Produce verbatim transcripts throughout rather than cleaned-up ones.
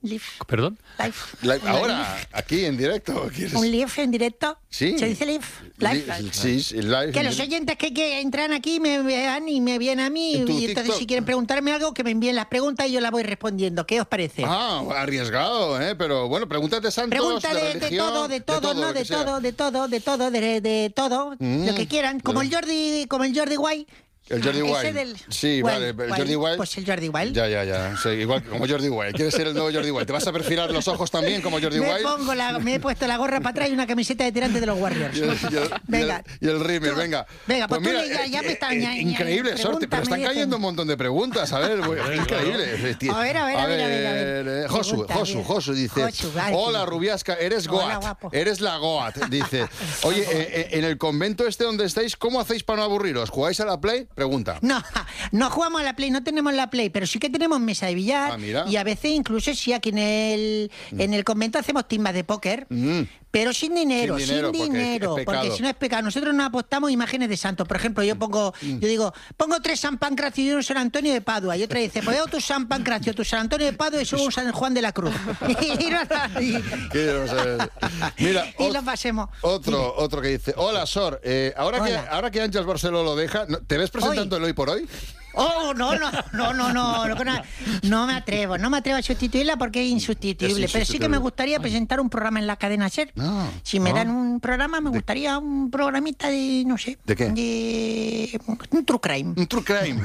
Live. ¿Perdón? Live. Live. Ahora, aquí en directo. ¿Quieres? Un live en directo. Sí. Se dice live. Live. Li- Sí, sí, live. Que los oyentes que, que entran aquí me vean y me vienen a mí. En tu Y entonces, TikTok. si quieren preguntarme algo, que me envíen las preguntas y yo las voy respondiendo. ¿Qué os parece? Ah, arriesgado, ¿eh? Pero bueno, pregúntate de santos, Pregunta de, de religión, todo, de todo, lo no, que de sea. todo, de todo, de todo, de, de todo, Mm, lo que quieran. Como de- el Jordi, como el Jordi Wild. El Jordi Ese Wild. del- Sí, Wild, vale, el Wild. Jordi Wild. Pues el Jordi Wild. Ya, ya, ya. Sí, igual que como Jordi Wild. ¿Quieres ser el nuevo Jordi Wild? ¿Te vas a perfilar los ojos también como Jordi Me, Wild? pongo la, me he puesto la gorra para atrás y una camiseta de tirante de los Warriors. Y el, y el- Venga. y el, y el Rimmer, Tú- venga. venga, pues tú mira, le- ya- ya me eh, están- eh, ya- ya- increíble, Sorte, pero pregúntame, están dicen. cayendo un montón de preguntas. A ver, güey, increíble. tío. A ver, a ver, a ver, a ver, a ver. eh, Josu, Pregunta, Josu, bien. Josu dice: Josu, vale. hola, Rubiasca, eres Hola, Goat. guapo. Eres la Goat, dice. Oye, eh, eh, en el convento este donde estáis, ¿cómo hacéis para no aburriros? ¿Jugáis a la Play? Pregunta. No, no jugamos a la Play, no tenemos la Play, pero sí que tenemos mesa de billar. Ah, mira. Y a veces incluso sí aquí en el, en el convento hacemos timbas de póker. Mm. Pero sin dinero, Sin sin dinero, dinero, porque es porque, pecado. si no es pecado. Nosotros no apostamos imágenes de santos. Por ejemplo, yo pongo, yo digo, pongo tres San Pancracio y uno San Antonio de Padua. Y otra dice, pues yo tu San Pancracio, tu San Antonio de Padua y subo un San Juan de la Cruz. y, no- y- ¿Qué vamos a ver? Mira, y ot- lo pasemos. otro, otro que dice: hola, Sor, eh, ahora, que, Hola. ahora que Ángels Barceló lo deja, ¿no- ¿te ves presentando el Hoy por Hoy? Oh, no, no, no, no, no, no, no, no me atrevo, no me atrevo a sustituirla porque es insustituible. Es Pero sí que insustituible. me gustaría presentar un programa en la cadena SER. No, Si me no. dan un programa, me gustaría un programita de, no sé. ¿De qué? De un true crime. Un True Crime.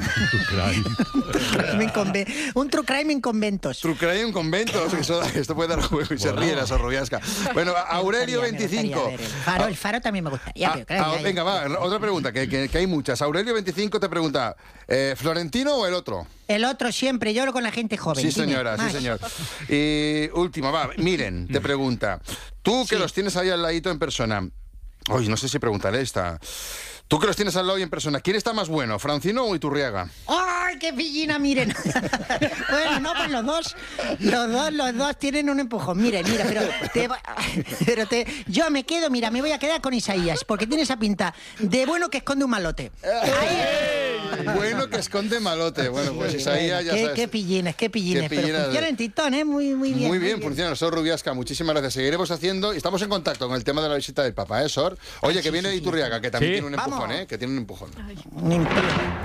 En conve- un true crime en conventos. True Crime en conventos. Eso, esto puede dar juego y se ríe la Sorrubiasca. Bueno, Aurelio Me gustaría veinticinco. ver el faro, el faro también me gustaría. Ah, pero claro, ah, ya- venga, va, otra pregunta, que, que- que hay muchas. Aurelio veinticinco te pregunta: eh, ¿Florentino o el otro? El otro siempre, yo hablo con la gente joven. Sí, dime, señora, sí, más. señor. Y última, va, Miren, te pregunta. Tú que Sí. los tienes ahí al ladito en persona. Uy, no sé si preguntaré esta. Tú que los tienes al lado y en persona, ¿quién está más bueno, Francino o Iturriaga? ¡Ay, qué pillina, miren! Bueno, no, pues los dos, los dos, los dos tienen un empujón. Miren, mira, pero, te, va- pero te, yo me quedo, mira, me voy a quedar con Isaías, porque tiene esa pinta de bueno que esconde un malote. Bueno que esconde malote. Bueno, pues Isaías ya qué, sabes. qué pillines, qué pillines. Qué pero pillines. funciona en Titón, ¿eh? Muy, muy bien. Muy bien, funciona. Sor Rubiasca, muchísimas gracias. Seguiremos haciendo y estamos en contacto con el tema de la visita del Papa, ¿eh, Sor? Oye, que viene Iturriaga, que también Sí. tiene un empujón, Vamos. ¿eh? Que tiene un empujón. Un imperio.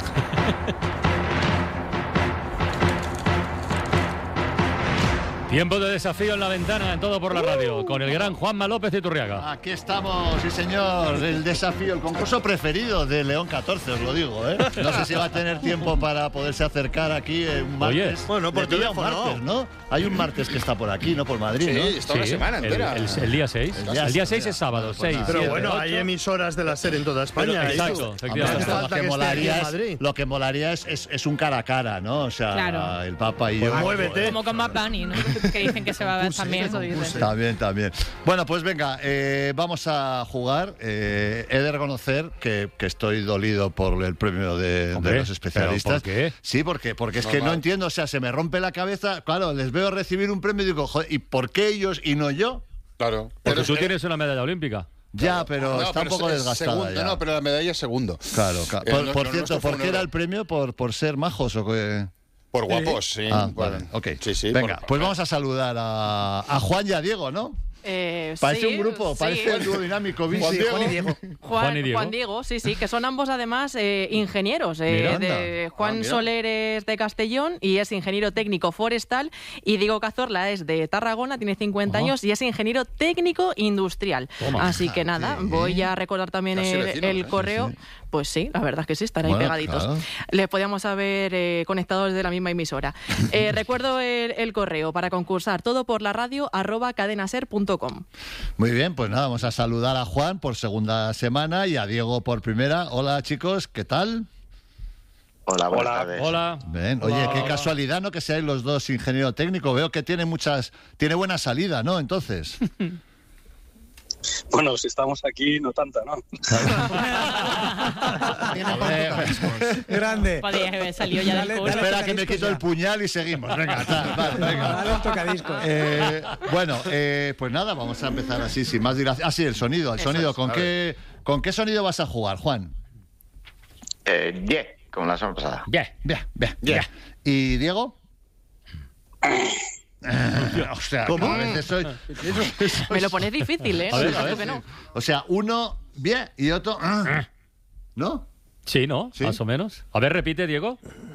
Tiempo de desafío en la ventana, en Todo por la Radio, con el gran Juanma López de Iturriaga. Aquí estamos, sí señor, el desafío, el concurso preferido de León catorce, os lo digo, ¿eh? No sé si va a tener tiempo para poderse acercar aquí eh, un Oye. martes. Bueno, por Me pilla un teléfono. martes, ¿no? Hay un martes que está por aquí, ¿no? Por Madrid, ¿no? Sí, está una Sí, semana el, entera. el- el día seis. El El día día, seis, seis es sábado, pues seis, nada. Pero siete, bueno, ocho. hay emisoras de la SER en toda España. Pero- ¿eh? exacto, Esto- efectivamente. Hace Lo falta que, que esté molaría aquí en es, Madrid. lo que molaría es, es, es un cara a cara, ¿no? O sea, Claro. el Papa y Pues yo. muévete. Como con Mad Bunny, ¿no? Que dicen que se va a ver también. Eso dicen. También, también. Bueno, pues venga, eh, vamos a jugar. Eh, he de reconocer que, que estoy dolido por el premio de, Hombre, de los especialistas. ¿pero por qué? Sí, porque, porque es que Normal. no entiendo, o sea, se me rompe la cabeza. Claro, les veo recibir un premio y digo, joder, ¿y por qué ellos y no yo? Claro. Porque tú es- tienes una medalla olímpica. Ya, pero No, está pero un poco es- es desgastada segundo, ya. No, pero la medalla es segundo. Claro, claro. Eh, Por, no- por no, cierto, nuestro fue ¿por un qué era error. el premio? ¿Por, por ser majos o qué? Por guapos, sí. Ah, Bueno, vale, ok. Sí, sí. Venga, por- pues vamos a saludar a, a Juan y a Diego, ¿no? Eh, Parece sí, un grupo, sí. parece el dúo dinámico. Juan Bici, Diego. Juan y Diego. Juan, Juan y Diego. Juan Diego, sí, sí, que son ambos además eh, ingenieros. eh, Mira, de anda. Juan Ah, mira. Soler es de Castellón y es ingeniero técnico forestal, y Diego Cazorla es de Tarragona, tiene cincuenta Ah. años y es ingeniero técnico industrial. Toma. Así que nada, Fíjate. voy a recordar también Casi el, vecinos, el ¿eh? correo. Sí, Pues sí, la verdad es que sí, están ahí Bueno, pegaditos. claro. Les podíamos haber eh, conectado desde la misma emisora. Eh, recuerdo el, el correo para concursar, todo por la radio arroba cadenaser punto com. Muy bien, pues nada, vamos a saludar a Juan por segunda semana y a Diego por primera. Hola chicos, ¿qué tal? Hola, buenas tardes. Hola. Bien. Oye, qué casualidad, ¿no? Que seáis los dos ingeniero técnico. Veo que tiene muchas, tiene buena salida, ¿no? Entonces. Bueno, si estamos aquí, no tanta, ¿no? Grande. Podría haber salido ya del Dale, curso. dale. Espera que me tocadiscos quito ya. el puñal y seguimos. Venga, tal, vale, venga. Dale un tocadiscos. Eh, bueno, eh, pues nada, vamos a empezar así, sin más dilación. Ah, sí, el sonido, el Eso sonido. es. ¿Con A qué, ¿Con qué sonido vas a jugar, Juan? Eh, diez, como la semana pasada. Bien. Bien, bien, bien. ¿Y Diego? O sea, ¿Cómo? a veces soy... Me lo pones difícil, ¿eh? A ver, a Creo ver, que no. O sea, uno bien y otro... ah. ¿No? Sí, ¿no? Sí. Más o menos. A ver, repite, Diego.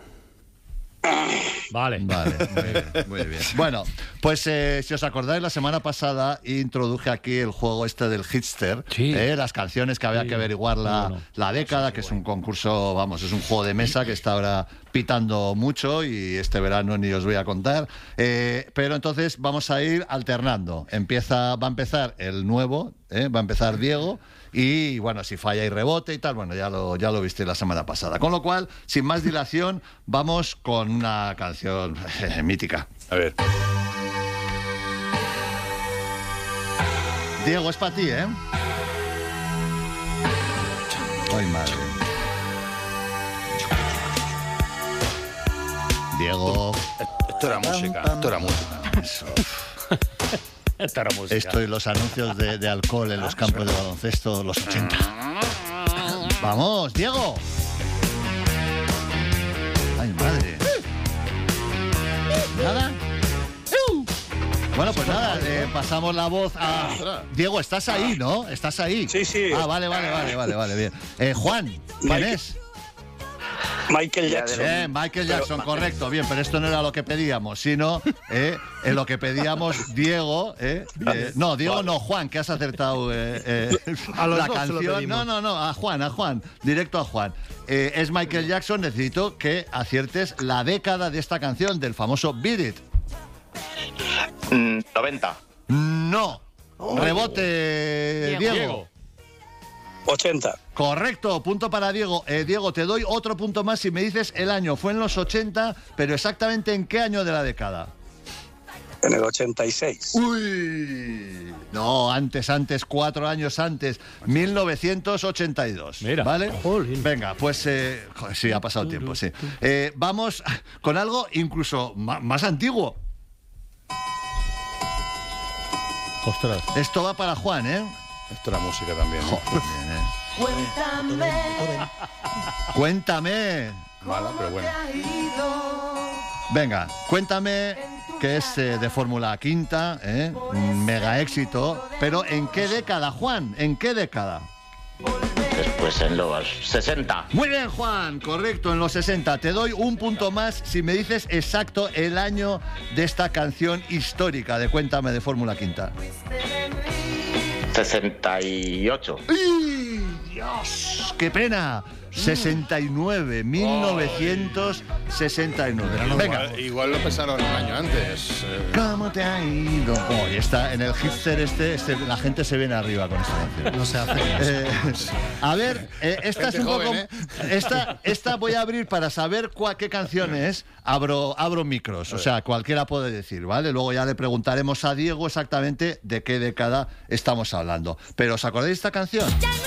Vale. Vale, muy bien, muy bien. Bueno, pues eh, si os acordáis, la semana pasada introduje aquí el juego este del Hitster, Sí. eh, las canciones que había Sí. que averiguar la, Muy bueno. la década, que es un concurso, vamos, es un juego de mesa que está ahora pitando mucho y este verano ni os voy a contar. Eh, pero entonces vamos a ir alternando. Empieza, va a empezar el nuevo, eh, va a empezar Diego. Y bueno, si falla y rebote y tal, bueno, ya lo, ya lo viste la semana pasada. Con lo cual, sin más dilación, vamos con una canción eh, mítica. A ver. Diego, es para ti, ¿eh? Ay, madre. Diego. Esto era música, esto era música. Eso. Esta era música. Esto y los anuncios de, de alcohol en los campos de baloncesto, los ochenta. ¡Vamos, Diego! ¡Ay, madre! ¿Nada? Bueno, pues nada, eh, pasamos la voz a... Diego, estás ahí, ¿no? ¿Estás ahí? Sí, sí. Ah, vale, vale, vale, vale, vale, bien. Eh, Juan, ¿quién Mike. es? Michael Jackson. Bien, Michael Jackson, Pero- correcto, bien, pero esto no era lo que pedíamos, sino eh, en lo que pedíamos Diego, eh, eh, no, Diego no, Juan, que has acertado eh, eh, A los la dos se lo canción, pedimos. no, no, no, a Juan, a Juan, directo a Juan. Eh, es Michael Jackson, necesito que aciertes la década de esta canción, del famoso Beat It. Mm, noventa. No, rebote, Diego. Diego. Diego. ochenta. Correcto, punto para Diego. Eh, Diego, te doy otro punto más si me dices el año. Fue en los ochenta, pero exactamente en qué año de la década. En el ochenta y seis. Uy, no, antes, antes, cuatro años antes, mil novecientos ochenta y dos. Mira. ¿Vale? Jolín. Venga, pues eh, joder, sí, ha pasado tiempo, sí. Eh, vamos con algo incluso ma- más antiguo. Ostras. Esto va para Juan, ¿eh? Esto era música también. ¿no? Joder, ¿eh? Cuéntame. Mala, pero bueno. Venga, cuéntame, que es eh, de Fórmula Quinta, ¿eh? Un mega éxito. Pero ¿en qué década, Juan? ¿En qué década? Después en los sesenta. Muy bien, Juan, correcto, en los sesenta. Te doy un punto más si me dices exacto el año de esta canción histórica de Cuéntame de Fórmula Quinta. sesenta y ocho. ¡Ay, Dios! ¡Qué pena! sesenta y nueve, mil novecientos sesenta y nueve. Venga. Igual, igual lo pensaron un año antes. eh. ¿Cómo te ha ido? Oh, y está en el hipster este, este, la gente se viene arriba con esta canción. No se hace. Eh, a ver, eh, esta es Gente un poco. joven, Esta, esta voy a abrir para saber cuál, qué canción es. Abro, abro micros, o sea, cualquiera puede decir, ¿vale? Luego ya le preguntaremos a Diego exactamente de qué década estamos hablando. Pero ¿os acordáis de esta canción?